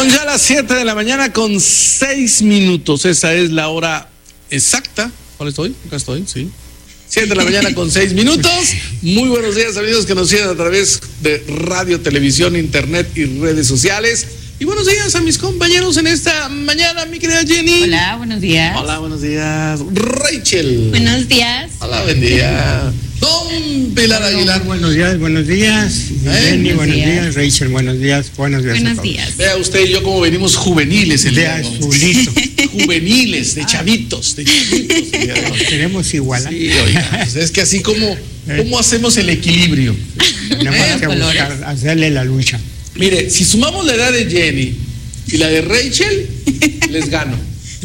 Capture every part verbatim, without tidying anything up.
Son ya las siete de la mañana con seis minutos. Esa es la hora exacta. ¿Cuál estoy? Acá estoy, sí. siete de la mañana con seis minutos. Muy buenos días, amigos que nos siguen a través de radio, televisión, internet y redes sociales. Y buenos días a mis compañeros en esta mañana, mi querida Jenny. Hola, buenos días. Hola, buenos días. Rachel. Buenos días. Hola, buen día. Don Pilar Hola, Aguilar. Buenos días, buenos días. ¿Eh? Jenny, Buenos buenos días. días. Rachel, buenos días. Buenos días. Buenos días. Vea usted y yo como venimos juveniles el De día de hoy. azulito. Juveniles, de chavitos, de chavitos. el día de hoy. Nos tenemos igual. Sí, oiga, pues es que así como, ¿cómo hacemos el equilibrio? Tenemos Eh, que colores. buscar, hacerle la lucha. Mire, si sumamos la edad de Jenny y la de Rachel, les gano.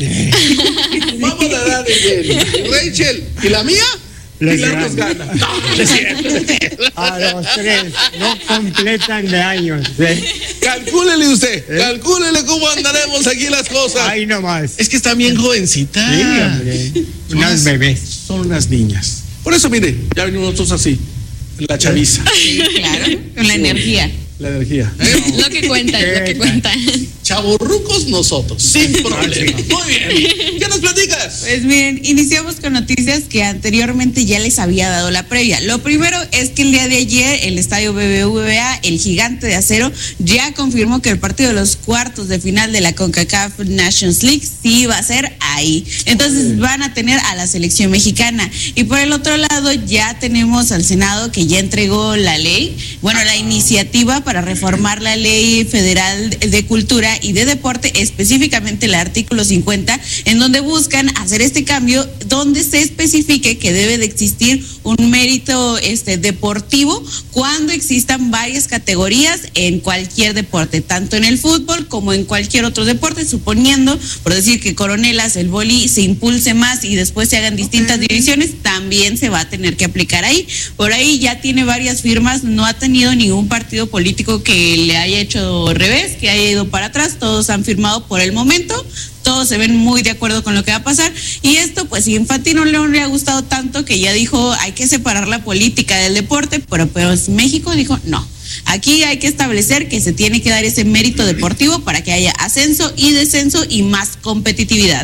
Sumamos la edad de Jenny, Rachel y la mía, Les Pilar gano. nos gana. No, no es cierto, no es cierto. A los tres, no completan de años. ¿eh? Calcúlele usted, calcúlele cómo andaremos aquí las cosas. Ahí nomás. Es que están bien jovencitas. Sí, hombre. Son Unas unas- bebés. Son unas niñas. Por eso, mire, ya venimos nosotros así, la chaviza, Sí, claro, con la energía. la energía. ¿eh? Lo que cuenta, es lo que cuenta. Chavorrucos nosotros, sin problema. Muy bien. ¿Qué nos platicas? Pues bien, iniciamos con noticias que anteriormente ya les había dado la previa. Lo primero es que el día de ayer el estadio B B V A, el Gigante de Acero, ya confirmó que el partido de los cuartos de final de la CONCACAF Nations League sí va a ser ahí. Entonces van a tener a la selección mexicana. Y por el otro lado ya tenemos al Senado que ya entregó la ley, bueno, la iniciativa para reformar la ley federal de cultura y de deporte, específicamente el artículo cincuenta, en donde buscan hacer este cambio donde se especifique que debe de existir un mérito este deportivo cuando existan varias categorías en cualquier deporte, tanto en el fútbol como en cualquier otro deporte, suponiendo, por decir que Coronelas, el boli se impulse más y después se hagan distintas okay. divisiones, también se va a tener que aplicar ahí. Por ahí ya tiene varias firmas, no ha tenido ningún partido político que le haya hecho revés, que haya ido para atrás, todos han firmado por el momento, todos se ven muy de acuerdo con lo que va a pasar, y esto pues si Infantino no le ha gustado tanto que ya dijo hay que separar la política del deporte, pero, pero México dijo no, aquí hay que establecer que se tiene que dar ese mérito deportivo para que haya ascenso y descenso y más competitividad.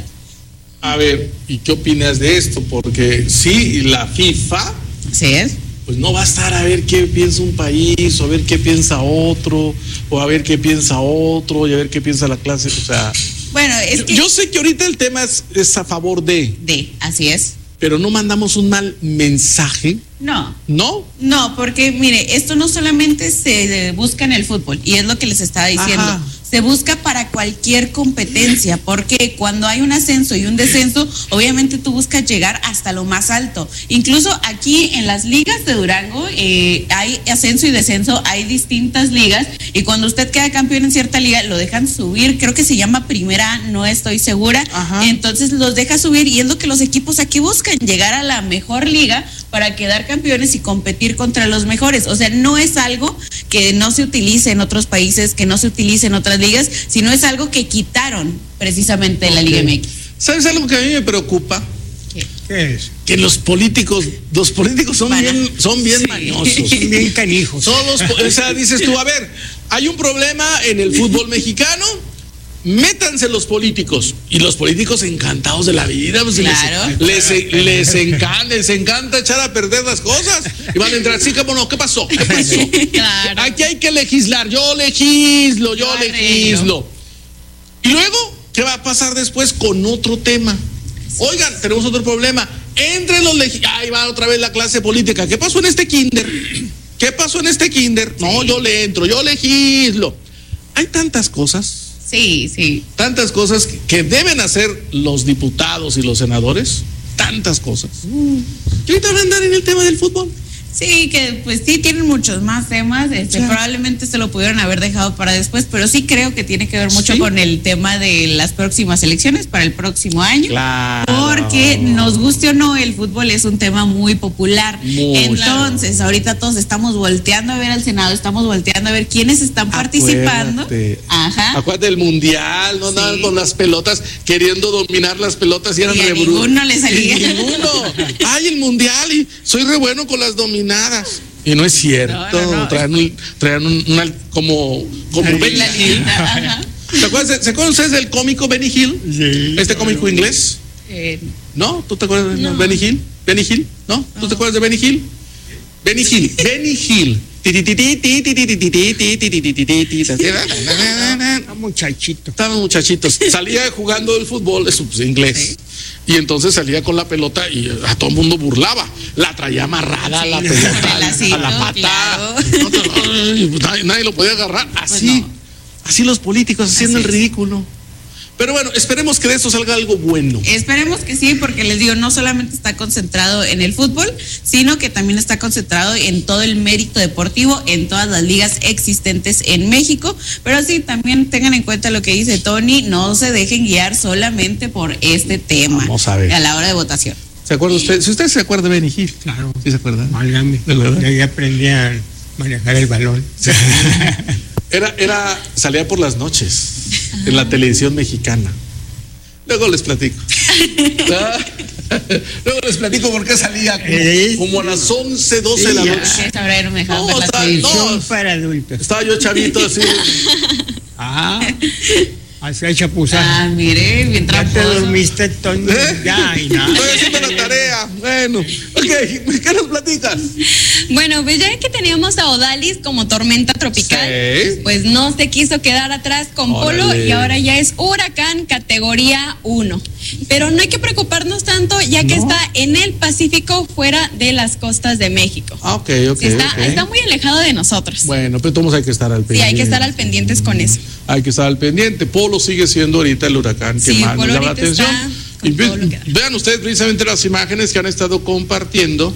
A ver, ¿y qué opinas de esto? Porque sí, la FIFA, Así es. pues no va a estar a ver qué piensa un país, o a ver qué piensa otro, o a ver qué piensa otro, y a ver qué piensa la clase, o sea... Bueno, es yo, que... yo sé que ahorita el tema es, es a favor de... De, así es. Pero no mandamos un mal mensaje, No. ¿no? No, porque mire, esto no solamente se busca en el fútbol, y es lo que les estaba diciendo. Ajá. Se busca para cualquier competencia, porque cuando hay un ascenso y un descenso, obviamente tú buscas llegar hasta lo más alto. Incluso aquí en las ligas de Durango eh, hay ascenso y descenso, hay distintas ligas, y cuando usted queda campeón en cierta liga, lo dejan subir, creo que se llama Primera A, no estoy segura. Ajá. Entonces los deja subir, y es lo que los equipos aquí buscan, llegar a la mejor liga para quedar campeones y competir contra los mejores. O sea, no es algo que no se utilice en otros países, que no se utilice en otras ligas, sino es algo que quitaron precisamente de la Okay. Liga M X. ¿Sabes algo que a mí me preocupa? ¿Qué? ¿Qué es? Que los políticos, los políticos son Van a- bien, son bien Sí. mañosos. Son bien canijos. Son los, o sea, dices tú, a ver, hay un problema en el fútbol mexicano, métanse los políticos, y los políticos encantados de la vida, pues Claro. les, les, les encanta, les encanta echar a perder las cosas, y van a entrar, sí, cómo no, ¿qué pasó? ¿Qué pasó? Claro. Aquí hay que legislar, yo legislo, yo Yo arreglo. legislo. Y luego, ¿qué va a pasar después con otro tema? Oigan, tenemos otro problema. Entre los legis... Ahí va otra vez la clase política. ¿Qué pasó en este kinder? ¿Qué pasó en este kinder? No, Sí. yo le entro, yo legislo. Hay tantas cosas, Sí, sí. tantas cosas que- que deben hacer los diputados y los senadores. Tantas cosas. Y ahorita van a andar en el tema del fútbol. Sí, que pues sí tienen muchos más temas, este, Claro. probablemente se lo pudieron haber dejado para después, pero sí creo que tiene que ver mucho Sí. con el tema de las próximas elecciones para el próximo año. Claro. Porque nos guste o no, el fútbol es un tema muy popular. Mucho. Entonces, ahorita todos estamos volteando a ver al Senado, estamos volteando a ver quiénes están participando. Acuérdate. Ajá. Acuérdate del mundial, no andaban Sí. con las pelotas, queriendo dominar las pelotas y eran Y a re bru- ninguno le salía. Y ninguno. Ay, el mundial, y soy re bueno con las dominadas. Y no es cierto. No, no, no. Traen, un, traen un- una como, como Una Becky La Hill. lista, ajá. ¿Se acuerdan, ¿Se acuerdan ustedes del cómico Benny Hill? Sí. Este cómico inglés. Eh, ¿No? ¿Tú te acuerdas de No. Benny Hill? ¿Benny Hill? ¿No? ¿Tú No. te acuerdas de Benny Hill? Benny Hill. Benny Hill. Ah, muchachito. Estaban muchachitos. Salía jugando el fútbol, eso pues inglés. Y entonces salía con la pelota y a todo el mundo burlaba. La traía amarrada a la Sí, pelota, con el lacito, a la pata. claro. No te- ay, pues nadie, nadie lo podía agarrar. Así, Pues no. así los políticos haciendo Así el es. ridículo. Pero bueno, esperemos que de esto salga algo bueno. Esperemos que sí, porque les digo, no solamente está concentrado en el fútbol, sino que también está concentrado en todo el mérito deportivo, en todas las ligas existentes en México. Pero sí, también tengan en cuenta lo que dice Tony, no se dejen guiar solamente por este tema Vamos a ver. a la hora de votación. ¿Se acuerda usted? Si usted se acuerda de Benny Hill. Claro. ¿Sí se acuerda? Válgame. ¿De verdad? Yo ya aprendí a manejar el balón. Era, era, salía por las noches en la televisión mexicana. Luego les platico. Ah, Luego les platico por qué salía como, ¿Eh? como a las once, doce de la Sí, ya. noche. ¿Qué sabrá haberme dejado No, ver la está- televisión? Televisión no. para adultos. Estaba yo chavito así. Ah, hacía chapuza. Ah, mire, bien Ya te tramposo. dormiste, Tony. ¿Eh? Ya, y nada. Estoy haciendo la tarea. Bueno, ok, ¿qué nos platicas? Bueno, pues ya que teníamos a Odalis como tormenta tropical, Sí. pues no se quiso quedar atrás con Polo Órale. y ahora ya es huracán categoría uno. Pero no hay que preocuparnos tanto ya que No. está en el Pacífico fuera de las costas de México. Ah, ok, ok. Sí, está, ok. está muy alejado de nosotros. Bueno, pero todos hay que estar al Sí, pendiente. hay que estar al pendientes con eso. Hay que estar al pendiente. Polo sigue siendo ahorita el huracán que Sí, más nos Polo llama la ahorita atención. está con Y ve- todo lo que da. vean ustedes precisamente las imágenes que han estado compartiendo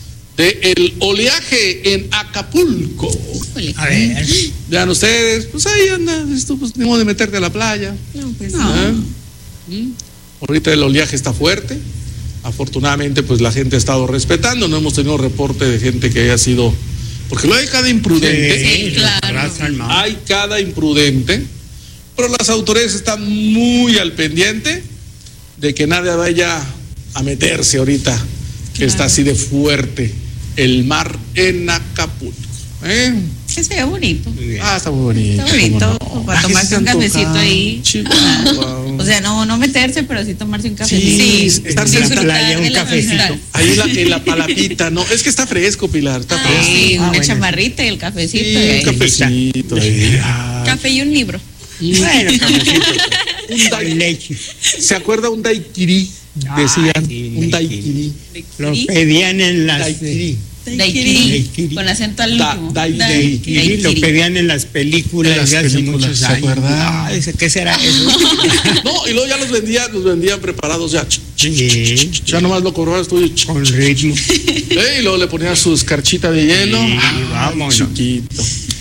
de el oleaje en Acapulco. Híjole. A ver. Vean ustedes, pues ahí anda, esto pues ni modo de meterte a la playa. No, pues ¿eh? no. ¿Mm? Ahorita el oleaje está fuerte. Afortunadamente, pues la gente ha estado respetando. No hemos tenido reporte de gente que haya sido. Porque luego hay cada imprudente. Sí, claro. arrasa el mar. Hay cada imprudente, pero las autoridades están muy al pendiente de que nadie vaya a meterse ahorita, que Claro. está así de fuerte el mar en Acapulco. ¿eh? Que se ve bonito. Muy bien. Ah, está muy bonito. Está bonito, ¿cómo no? para Ay, tomarse se un antoja. cafecito ahí. Chihuahua. O sea, no, no meterse, pero sí tomarse un cafecito. Sí, Sí, estar en la sentado- playa, un de la cafecito. amistad. ahí en la, en la palapita, no, es que está fresco, Pilar, está Ah, fresco. sí, Ah, una bueno. chamarrita y el cafecito. Sí, y ahí. un cafecito ahí. Ah. Café y un libro. Bueno, cafecito. Un Con dai- leche. ¿Se acuerda un daiquiri? Decían, Ay, sí, un daiquiri. daiquiri. Lo pedían en las. Daiquiri. Daiquiri, Daiquiri. con acento al Da- último. dai- Daiquiri, lo Daiquiri. pedían en las películas En las de hace películas, muchos ¿se años. acuerda? Ah, ese- ¿qué será eso? No, y luego ya los vendían, los vendían preparados ya. Sí, Ya nomás lo cobrabas tú y, con ritmo. eh, y luego le ponías su escarchita de hielo. Sí, Ah, vámonos. chiquito.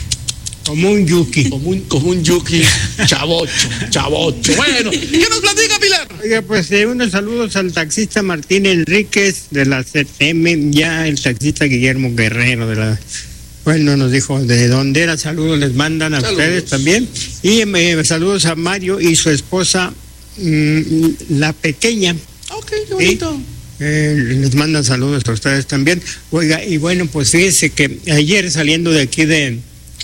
Como un yuki. Como un, como un yuki. Chavocho, chavocho. Bueno, ¿qué nos platica, Pilar? Oiga, pues eh, unos saludos al taxista Martín Enríquez de la C T M, ya el taxista Guillermo Guerrero de la... Bueno, nos dijo de dónde era, saludos les mandan a Saludos. ustedes también. Y eh, saludos a Mario y su esposa, mm, la pequeña. Ok, qué bonito. Eh, les mandan saludos a ustedes también. Oiga, y bueno, pues fíjese que ayer saliendo de aquí de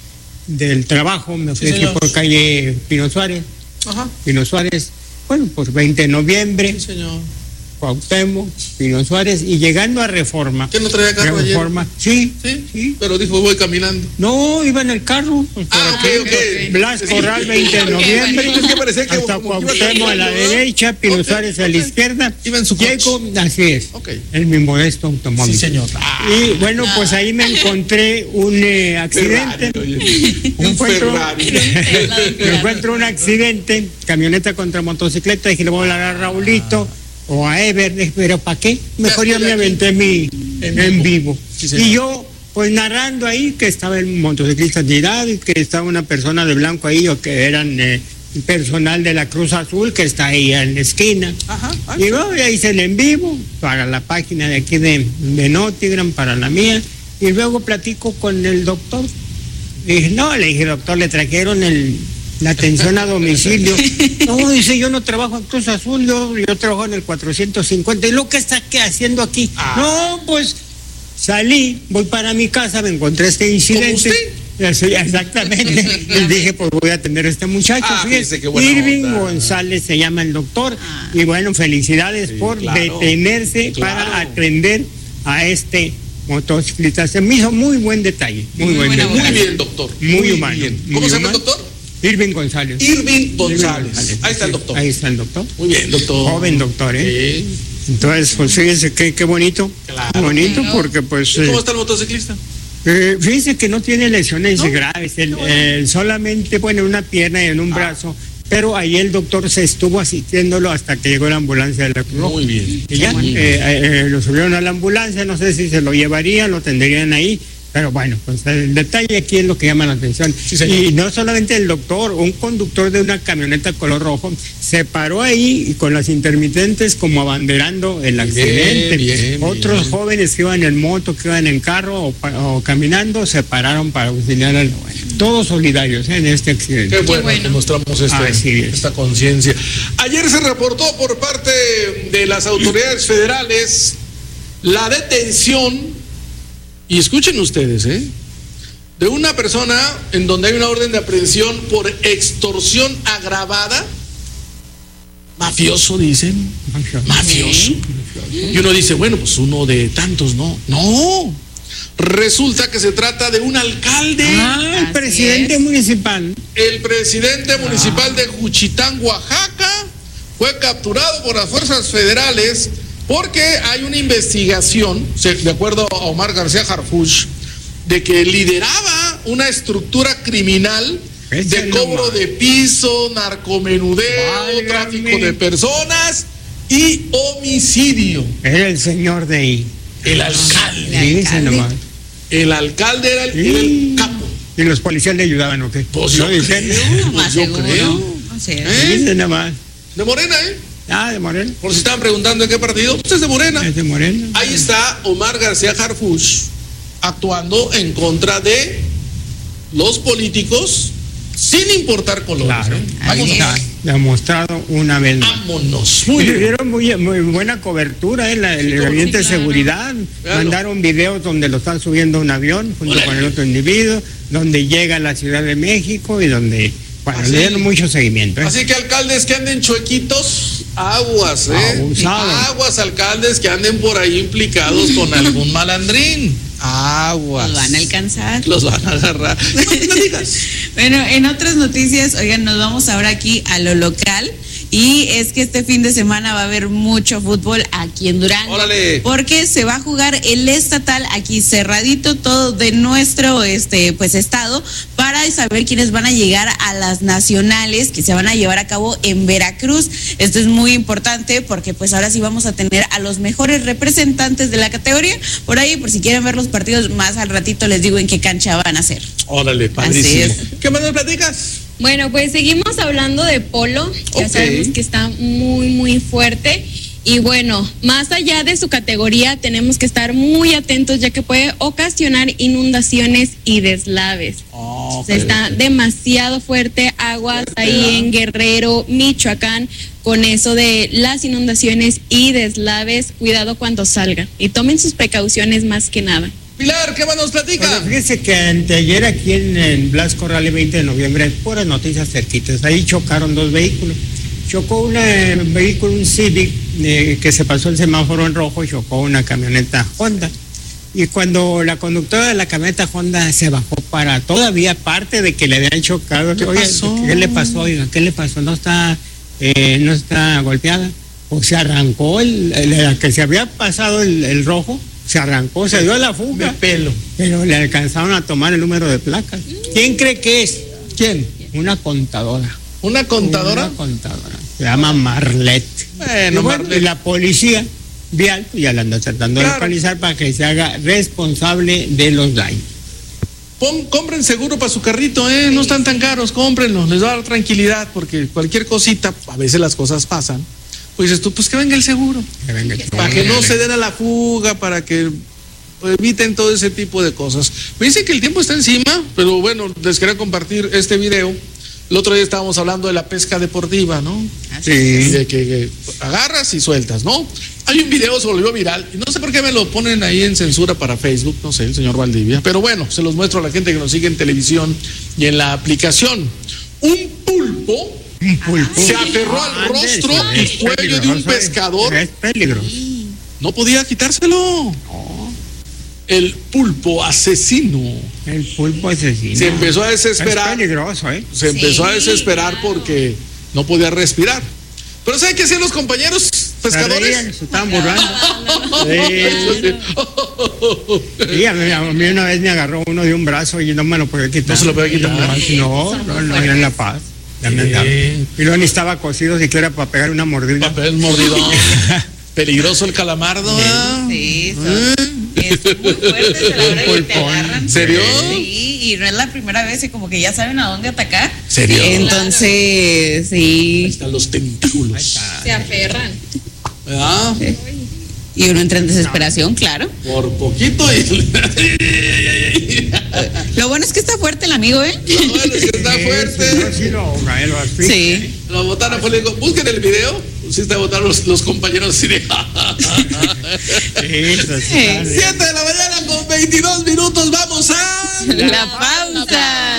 del trabajo, me fui Sí, aquí señor. por calle Pino Suárez, Ajá. Pino Suárez, bueno, por veinte de noviembre, Sí, señor. Cuauhtémoc, Pino Suárez, y llegando a Reforma. ¿Qué no traía carro ayer? Reforma, sí, Sí, sí. pero dijo, voy caminando. No, iba en el carro. Por Ah, aquí, ok, ok. Blas Corral, veinte de Ok, noviembre. bueno. Es que parecía que hasta como que iba Cuauhtémoc a la caminando, ¿no? derecha, Pino Ok, Suárez a la ok. izquierda. Iba en su coche. Llego, así es. Ok. En mi modesto automóvil. Sí, señor. Ah, Y bueno, pues ahí me encontré un eh, accidente. Ferrari, oye. Me Un encuentro, Ferrari. me encuentro un accidente, camioneta contra motocicleta, dije, le voy a hablar a Raulito o a Ever, dije, pero ¿para qué? Mejor Ya ya me estoy aquí. aventé mi En en, vivo. vivo. Sí, señor. Y yo, pues narrando ahí que estaba el motociclista tirado y que estaba una persona de blanco ahí, o que eran eh, personal de la Cruz Azul, que está ahí en la esquina. Ajá. Ah, Y bueno, ya hice el en vivo para la página de aquí de, de Notigram, para la mía, y luego platico con el doctor. Y dije, no, le dije, doctor, le trajeron el, la atención a domicilio. No, dice, yo no trabajo en Cruz Azul, yo, yo trabajo en el cuatrocientos cincuenta. ¿Y lo que está qué haciendo aquí? Ah. No, pues salí, voy para mi casa, me encontré este incidente. usted? Sí, exactamente. Y dije, pues voy a atender a este muchacho. Ah, fíjese qué buena Irving onda. González se llama el doctor. Ah. Y bueno, felicidades Sí, por claro. detenerse Claro. para atender a este motociclista. Se me hizo muy buen detalle. Muy, Muy buen buena detalle. Muy bien, doctor. Muy humano. bien. Muy ¿Cómo se llama el humano. doctor? Irving González. Irving González. González. Ahí está el doctor. Ahí está el doctor. Muy bien, doctor. Joven doctor, ¿eh? Sí. Entonces, pues fíjese qué, qué bonito. Claro. Qué bonito Claro. porque pues... ¿Y eh, cómo está el motociclista? Eh, fíjense que no tiene lesiones ¿No? graves, el- Qué bueno. eh, solamente bueno, en una pierna y en un Ah. brazo, pero ahí el doctor se estuvo asistiéndolo hasta que llegó la ambulancia de la Cruz Roja. Muy bien. Y ya, Muy bien. eh, eh, lo subieron a la ambulancia, no sé si se lo llevarían, lo tendrían ahí, pero bueno, pues el detalle aquí es lo que llama la atención. Sí, señor. Y no solamente el doctor, un conductor de una camioneta color rojo se paró ahí y con las intermitentes como abanderando el accidente. bien, Otros bien. jóvenes que iban en moto, que iban en carro o, pa- o caminando, se pararon para auxiliar al... Todos solidarios ¿eh? en este accidente. Qué bueno, bueno. que mostramos este- Así es. esta conciencia. Ayer se reportó por parte de las autoridades federales la detención, y escuchen ustedes, ¿eh? de una persona en donde hay una orden de aprehensión por extorsión agravada. Mafioso, dicen. Mafioso. Y uno dice, bueno, pues uno de tantos, ¿no? No. Resulta que se trata de un alcalde. Ah, el Así presidente es. municipal. El presidente municipal de Juchitán, Oaxaca, fue capturado por las fuerzas federales porque hay una investigación, se- de acuerdo a Omar García Harfuch, de que lideraba una estructura criminal Ese de no cobro más. de piso, narcomenudeo, Válgame. tráfico de personas y homicidio. Era el señor de ahí. El alcalde. El Fíjense alcalde. nomás. El alcalde era el, Sí. era el capo. ¿Y los policías le ayudaban o qué? Pues ¿No yo dicen? creo. Más yo seguro. creo. Así es. ¿Eh? Fíjense nomás. De Morena, ¿eh? Ah, de Morena. Por si estaban preguntando de qué partido, usted es de Morena. Es de Morena. Ahí está Omar García Harfuch actuando en contra de los políticos sin importar colores. Claro. ¿eh? Ahí Vámonos. está. Demostrado una vez más. Vámonos. Muy Muy bien. dieron muy, muy buena cobertura, ¿eh? La, el Sí, gabinete de sí, claro. seguridad. Claro. Mandaron videos donde lo están subiendo a un avión junto Órale. con el otro individuo, donde llega a la Ciudad de México y donde, bueno, Así. le dieron mucho seguimiento. ¿eh? Así que alcaldes que anden chuequitos, aguas, ¿eh? Abusados. Aguas, alcaldes que anden por ahí implicados con algún malandrín. Aguas. Los van a alcanzar. Los van a agarrar. No, no digas. Bueno, en otras noticias, oigan, nos vamos ahora aquí a lo local. Y es que este fin de semana va a haber mucho fútbol aquí en Durango. Órale. Porque se va a jugar el estatal aquí cerradito todo de nuestro este pues estado para saber quiénes van a llegar a las nacionales que se van a llevar a cabo en Veracruz. Esto es muy importante porque pues ahora sí vamos a tener a los mejores representantes de la categoría. Por ahí, por si quieren ver los partidos más al ratito les digo en qué cancha van a ser. Órale, padrísimo. es. ¿Qué más me platicas? Bueno, pues seguimos hablando de polo, ya Ok. sabemos que está muy, muy fuerte. Y bueno, más allá de su categoría, tenemos que estar muy atentos ya que puede ocasionar inundaciones y deslaves. Oh, Se está demasiado fuerte, aguas ahí en Guerrero, Michoacán, con eso de las inundaciones y deslaves. Cuidado cuando salgan y tomen sus precauciones más que nada. Pilar, ¿qué más nos platica? Bueno, fíjense que anteayer aquí en, en Blasco Rally veinte de noviembre, puras noticias cerquitas, ahí chocaron dos vehículos. Chocó una, un vehículo, un Civic, eh, que se pasó el semáforo en rojo y chocó una camioneta Honda. Y cuando la conductora de la camioneta Honda se bajó para todavía parte de que le habían chocado, ¿Qué oye, pasó? ¿qué le pasó? Oiga, ¿qué le pasó? ¿No está, eh, no está golpeada? O se arrancó, el, el- el que se había pasado el, el rojo, se arrancó, se dio a la fuga. De pelo. Pero le alcanzaron a tomar el número de placas. ¿Quién cree que es? ¿Quién? Una contadora. ¿Una contadora? Una contadora. Se llama Marlet. Bueno, Y bueno, Marlet. y la policía vial pues, ya la anda tratando Claro. de localizar para que se haga responsable de los daños. Pon- compren seguro para su carrito, ¿eh? No están tan caros, cómprenlo, les va a dar tranquilidad, porque cualquier cosita, a veces las cosas pasan. Pues dices tú, pues que venga el seguro, Que venga el para que no se den a la fuga, para que eviten todo ese tipo de cosas. Me dicen que el tiempo está encima, pero bueno, les quería compartir este video. El otro día estábamos hablando de la pesca deportiva, ¿no? Sí. Y de que, que agarras y sueltas, ¿no? Hay un video, se volvió viral, y no sé por qué me lo ponen ahí en censura para Facebook, no sé, el señor Valdivia, pero bueno, se los muestro a la gente que nos sigue en televisión y en la aplicación. Un pulpo, Un pulpo. se aferró al rostro Ande, y sí, es cuello de un peligroso, pescador. Es peligroso. No podía quitárselo. El pulpo asesino El pulpo asesino. se empezó a desesperar. Es peligroso, ¿eh? Se empezó a Sí, desesperar claro. porque no podía respirar. Pero ¿saben qué hacían los compañeros Se pescadores? reían, se estaban burlando. Sí. Sí, a mí, a mí una vez me agarró uno de un brazo y no me lo podía quitar. No se lo podía quitar. No, no, no, era en La Paz. Ya me andaba. Sí. Y luego ni estaba cocido siquiera para pegar una mordida. Papel mordidón. Peligroso el calamardo. ¿Ah? Sí, son, es muy fuerte a la hora que te Pulpón. agarran. ¿En serio? Sí, y no es la primera vez y como que ya saben a dónde atacar. ¿Serio? Entonces, Ahí sí. están los tentáculos. Se aferran. ¿Verdad? Y uno entra en desesperación, claro. Por poquito y... Lo bueno es que está fuerte el amigo, ¿eh? Lo bueno es que está Sí, fuerte. sí, lo ahoga, él lo asfixia. Sí. Lo botaron, pues le digo, busquen el video. Sí, está botaron los, los compañeros así de... Sí, eso sí, Sí. está bien. siete de la mañana con veintidós minutos, vamos a... La pausa.